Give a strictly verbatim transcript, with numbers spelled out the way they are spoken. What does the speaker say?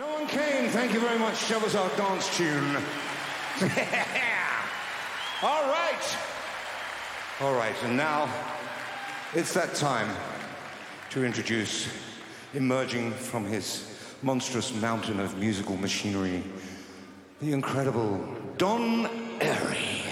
Nolan Kane, thank you very much. Show us our dance tune. All right. All right, and now it's that time to introduce, emerging from his monstrous mountain of musical machinery, the incredible Don Airey.